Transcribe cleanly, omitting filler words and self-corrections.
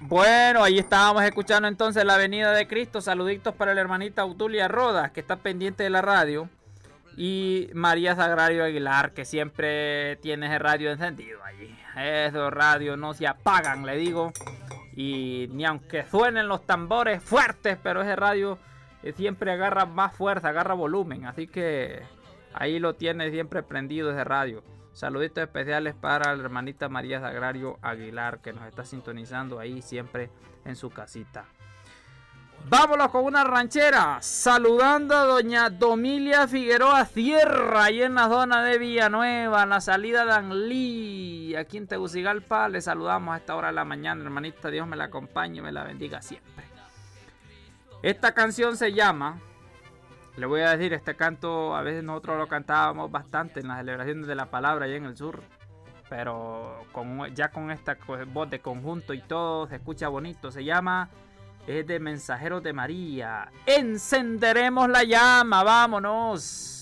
Bueno, ahí estábamos escuchando entonces La Venida de Cristo. Saluditos para la hermanita Autulia Rodas, que está pendiente de la radio. Y María Sagrario Aguilar, que siempre tiene ese radio encendido allí. Esos radios no se apagan, le digo. Y ni aunque suenen los tambores fuertes, pero ese radio siempre agarra más fuerza, agarra volumen. Así que ahí lo tiene siempre prendido ese radio. Saluditos especiales para la hermanita María Sagrario Aguilar, que nos está sintonizando ahí siempre en su casita. Vámonos con una ranchera, saludando a doña Domilia Figueroa Sierra, ahí en la zona de Villanueva, en la salida de Anlí, aquí en Tegucigalpa. Le saludamos a esta hora de la mañana, hermanita. Dios me la acompañe y me la bendiga siempre. Esta canción se llama, le voy a decir, este canto a veces nosotros lo cantábamos bastante en las celebraciones de la palabra allá en el sur, pero ya con esta voz de conjunto y todo se escucha bonito. Se llama, es de Mensajeros de María. Encenderemos la llama, vámonos.